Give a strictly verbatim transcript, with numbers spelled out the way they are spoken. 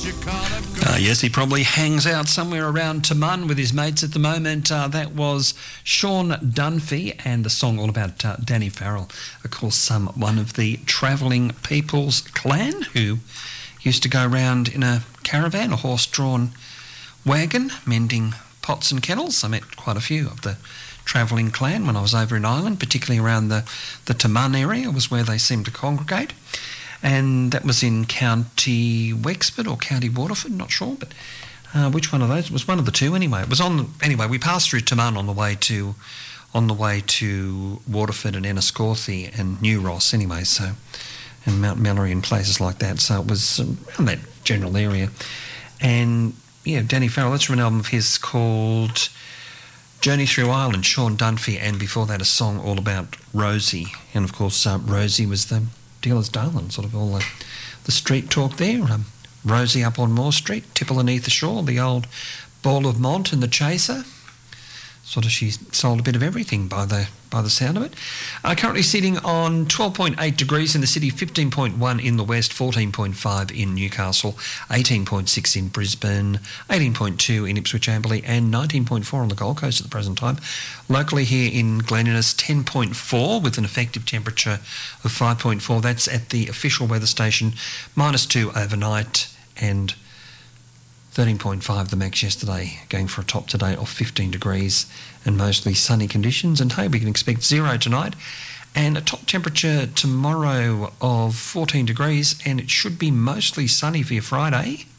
Uh, yes, he probably hangs out somewhere around Tamun with his mates at the moment. Uh, that was Sean Dunphy and the song all about uh, Danny Farrell. Of course, um, one of the travelling people's clan who used to go around in a caravan, a horse-drawn wagon, mending pots and kettles. I met quite a few of the travelling clan when I was over in Ireland, particularly around the, the Tamun area was where they seemed to congregate. And that was in County Wexford or County Waterford, not sure, but uh, which one of those? It was one of the two anyway. It was on, anyway, we passed through Tamun on the way to on the way to Waterford and Enniscorthy and New Ross anyway, so, and Mount Mallory and places like that. So it was around that general area. And, yeah, Danny Farrell, that's from an album of his called Journey Through Ireland, Sean Dunphy, and before that a song all about Rosie. And, of course, uh, Rosie was the dealer's darling, sort of all the, the street talk there. Um, Rosie up on Moore Street, Tipple and Ether Shore, the old Ball of Mont and the Chaser. Sort of she sold a bit of everything by the by the sound of it. Uh, currently sitting on twelve point eight degrees in the city, fifteen point one in the west, fourteen point five in Newcastle, eighteen point six in Brisbane, eighteen point two in Ipswich Amberley and nineteen point four on the Gold Coast at the present time. Locally here in Glen Innes, ten point four with an effective temperature of five point four. That's at the official weather station, minus two overnight and thirteen point five the max yesterday, going for a top today of fifteen degrees and mostly sunny conditions. And hey, we can expect zero tonight and a top temperature tomorrow of fourteen degrees, and it should be mostly sunny for your Friday.